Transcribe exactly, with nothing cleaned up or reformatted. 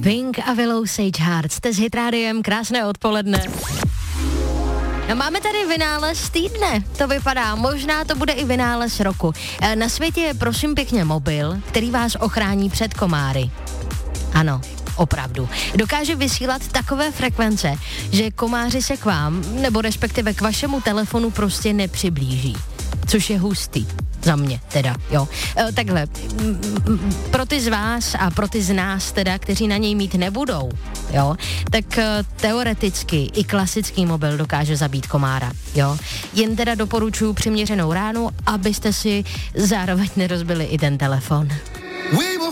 Pink a Willow Sage Heart. Jste s Hit Rádiem, krásné odpoledne. A máme tady vynález týdne, to vypadá, možná to bude i vynález roku. Na světě je prosím pěkně mobil, který vás ochrání před komáry. Ano, opravdu. Dokáže vysílat takové frekvence, že komáři se k vám, nebo respektive k vašemu telefonu prostě nepřiblíží. Což je hustý. Za mě teda, jo. E, takhle, m, m, pro ty z vás a pro ty z nás teda, kteří na něj mít nebudou, jo, tak e, teoreticky i klasický mobil dokáže zabít komára, jo. Jen teda doporučuji přiměřenou ránu, abyste si zároveň nerozbili i ten telefon.